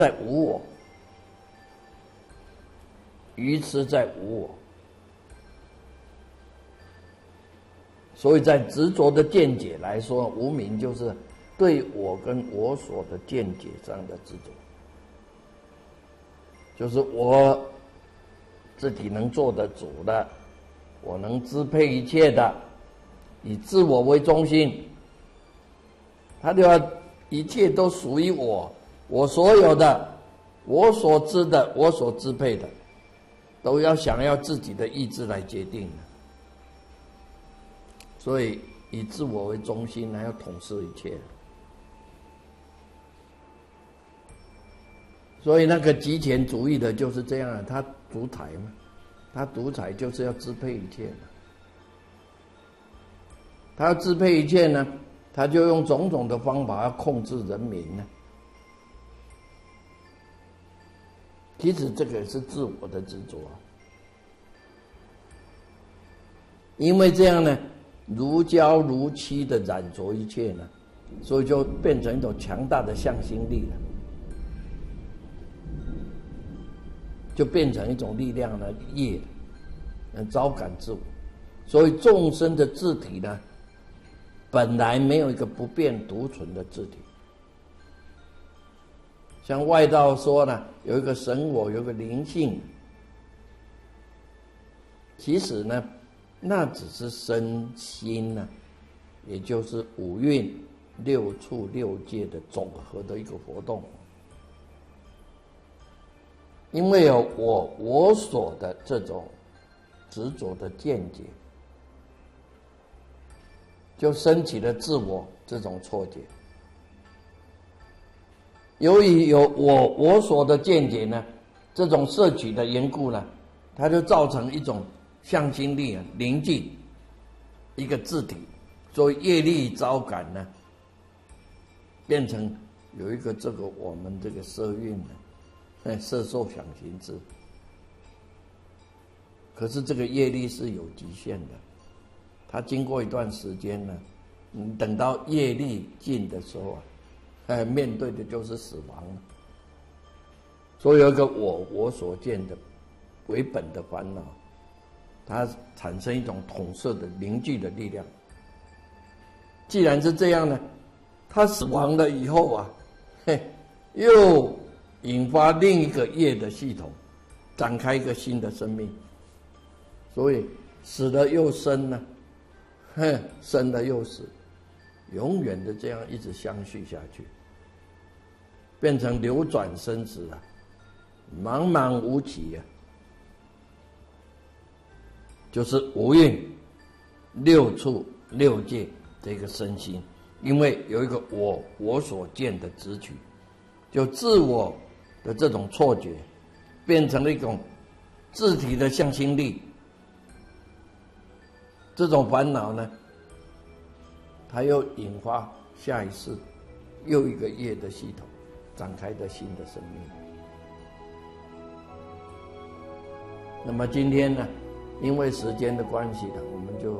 在无我，愚痴在无我。所以在执着的见解来说，无明就是对我跟我所的见解上的执着，就是我自己能做得主的，我能支配一切的，以自我为中心，他就要一切都属于我，我所有的，我所知的，我所支配的，都要想要自己的意志来决定的。所以以自我为中心，还要统摄一切。所以那个极权主义的就是这样，他独裁嘛，他独裁就是要支配一切嘛。他要支配一切呢，他就用种种的方法要控制人民呢。其实这个是自我的执着，因为这样呢，如胶如漆的染着一切呢，所以就变成一种强大的向心力了，就变成一种力量呢，业能招感自我。所以众生的自体呢，本来没有一个不变独存的自体。像外道说呢，有一个神我，有一个灵性，其实呢，那只是身心呢，也就是五蕴、六处、六界的总和的一个活动。因为有我所的这种执着的见解，就升起了自我这种错觉。由于有我所的见解呢，这种摄取的缘故呢，它就造成一种向心力啊，凝聚一个自体，所以业力招感呢，变成有一个这个我们这个色蕴呢，色受想行识。可是这个业力是有极限的，它经过一段时间呢，等到业力尽的时候啊，面对的就是死亡了。所以有一个我所见的为本的烦恼，它产生一种统摄的凝聚的力量。既然是这样呢，他死亡了以后啊，又引发另一个业的系统，展开一个新的生命。所以死了又生呢，生了又死，永远的这样一直相续下去，变成流转生死啊，茫茫无期啊，就是五蕴、六处、六界这个身心。因为有一个我所见的执取，就自我的这种错觉，变成了一种自体的向心力。这种烦恼呢，它又引发下一世又一个业的系统，展开的新的生命。那么今天呢，因为时间的关系呢，我们就